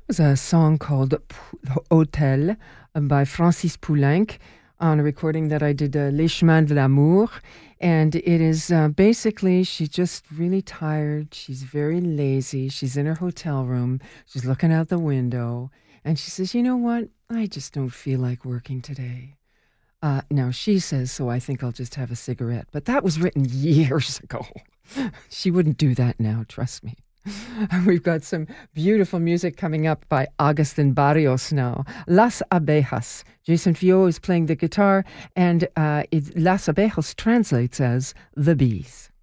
was a song called Hotel by Francis Poulenc on a recording that I did, Les Chemins de l'Amour. And it is basically, she's just really tired. She's very lazy. She's in her hotel room. She's looking out the window. And she says, you know what? I just don't feel like working today. Now, she says, so I think I'll just have a cigarette. But that was written years ago. She wouldn't do that now, trust me. We've got some beautiful music coming up by Agustin Barrios now. Las Abejas. Jason Fio is playing the guitar, and Las Abejas translates as the bees.